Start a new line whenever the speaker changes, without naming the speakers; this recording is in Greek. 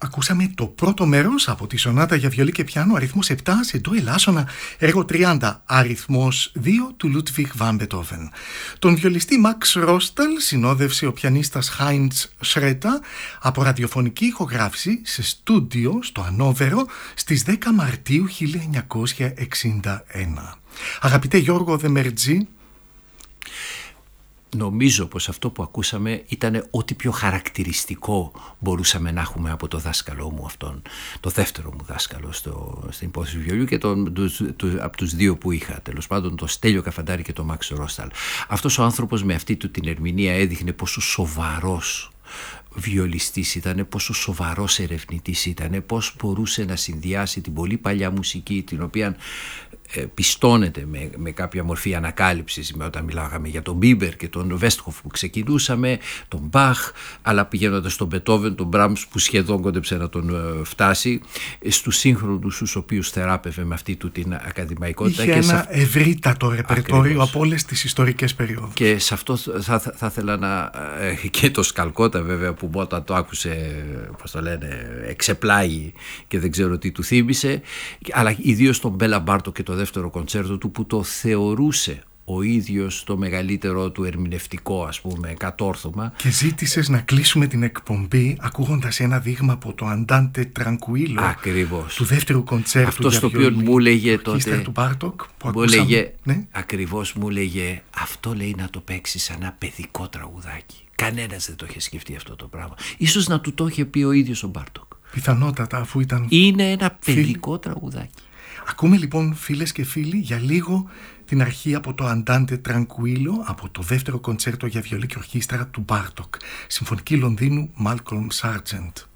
Ακούσαμε το πρώτο μέρος από τη σονάτα για βιολί και πιάνο, αριθμός 7 σε ντο ελάσσονα, έργο 30, αριθμός 2 του Λούτβιχ βαν Μπετόβεν. Τον βιολιστή Μαξ Ρόσταλ συνόδευσε ο πιανίστας Χάιντς Σρέτα από ραδιοφωνική ηχογράφηση σε στούντιο στο Ανόβερο στις 10 Μαρτίου 1961. Αγαπητέ Γιώργο Δεμερτζή,
νομίζω πως αυτό που ακούσαμε ήταν ό,τι πιο χαρακτηριστικό μπορούσαμε να έχουμε από το δάσκαλό μου αυτόν, το δεύτερο μου δάσκαλο στην υπόθεση βιολιού και από τους δύο που είχα, τέλος πάντων, το Στέλιο Καφαντάρη και το Μαξ Ρόσταλ. Αυτός ο άνθρωπος με αυτή του την ερμηνεία έδειχνε πόσο σοβαρός βιολιστής ήταν, πόσο σοβαρός ερευνητής ήταν, πώς μπορούσε να συνδυάσει την πολύ παλιά μουσική, την οποία πιστώνεται με κάποια μορφή ανακάλυψης, όταν μιλάγαμε για τον Μπίμπερ και τον Βέστχοφ που ξεκινούσαμε, τον Μπαχ, αλλά πηγαίνοντας στον Μπετόβεν, τον Μπράμς που σχεδόν κόντεψε να τον φτάσει, στους σύγχρονους τους οποίους θεράπευε με αυτή του την ακαδημαϊκότητα.
Είχε ένα ευρύτατο ρεπερτόριο από όλες τις ιστορικές περιόδους.
Και σε αυτό θα ήθελα να... και το Σκαλκότα βέβαια, που όταν το άκουσε, πώς το λένε, εξεπλάγει και δεν ξέρω τι του θύμισε, αλλά ιδίως τον Μπέλα Μπάρτο και το δεύτερο κοντσέρτο του, που το θεωρούσε ο ίδιος το μεγαλύτερο του ερμηνευτικό, ας πούμε, κατόρθωμα.
Και ζήτησες να κλείσουμε την εκπομπή ακούγοντας ένα δείγμα από το Αντάντε Τρανκουίλο.
Ακριβώς.
Του δεύτερου κοντσέρτου.
Αυτό το οποίο μου έλεγε τότε,
του Μπάρτοκ, που
μου έλεγε,
ναι?
Ακριβώς μου έλεγε, αυτό λέει να το παίξει σαν ένα παιδικό τραγουδάκι. Κανένας δεν το είχε σκεφτεί αυτό το πράγμα. Ίσως να του το είχε πει ο ίδιος ο Μπάρτοκ.
Πιθανότατα, αφού ήταν...
Είναι ένα παιδικό τραγουδάκι.
Ακούμε λοιπόν, φίλες και φίλοι, για λίγο την αρχή από το Αντάντε Τρανκουίλο, από το δεύτερο κοντσέρτο για βιολί και ορχήστρα του Μπάρτοκ, Συμφωνική Λονδίνου Μάλκολμ Σάρτζεντ.